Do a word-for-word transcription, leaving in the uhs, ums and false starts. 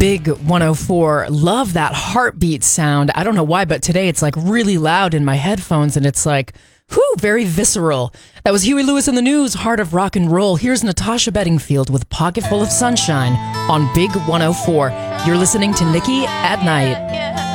Big one oh four. Love that heartbeat sound. I don't know why, but today it's like really loud in my headphones and it's like, whew, very visceral. That was Huey Lewis in the News, Heart of Rock and Roll. Here's Natasha Bedingfield with Pocket Full of Sunshine on Big one oh four. You're listening to Nikki at Night.